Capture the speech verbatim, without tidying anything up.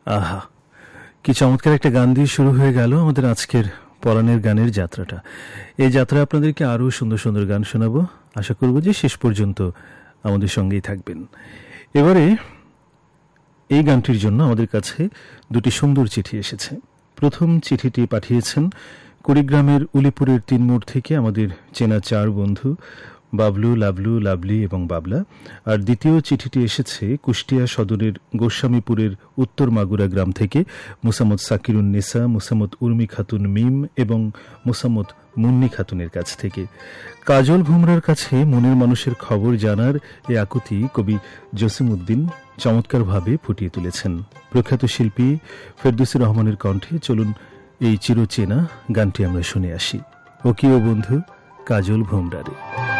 আহা, কি চমৎকার একটা গান দিয়ে শুরু হয়ে গেল আমাদের আজকের পরাণের গানের যাত্রাটা। এই যাত্রা আপনাদেরকে আরও সুন্দর সুন্দর গান শোনাবো। আশা করব যে শেষ পর্যন্ত আমাদের সঙ্গেই থাকবেন। এবারে এই গানটির জন্য আমাদের কাছে দুটি সুন্দর চিঠি এসেছে। প্রথম চিঠিটি পাঠিয়েছেন কুড়িগ্রামের উলিপুরের তিনমোড় থেকে আমাদের চেনা চার বন্ধু বাবলু, লাবলু, লাবলি এবং বাবলা। আর দ্বিতীয় চিঠিটি এসেছে কুষ্টিয়া সদরের গোস্বামীপুরের উত্তর মাগুরা গ্রাম থেকে মুসাম্মদ সাকিরুন্নেসা, মুসাম্মদ উর্মি খাতুন মিম এবং মুসাম্মদ মুন্নি খাতুনের কাছ থেকে। কাজল ভুমরার কাছে মনের মানুষের খবর জানার এ আকুতি কবি জসিমউদ্দিন চমৎকারভাবে ফুটিয়ে তুলেছেন। প্রখ্যাত শিল্পী ফেরদৌসী রহমানের কণ্ঠে চলুন এই চিরচেনা গানটি আমরা শুনে আসি। ও কি ও বন্ধু কাজল ভুমরারে।